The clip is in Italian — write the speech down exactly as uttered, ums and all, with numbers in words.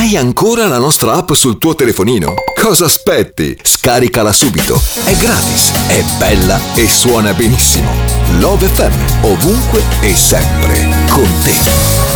hai ancora la nostra app sul tuo telefonino? Cosa aspetti? Scaricala subito. È gratis, è bella e suona benissimo. Love F M, ovunque e sempre con te.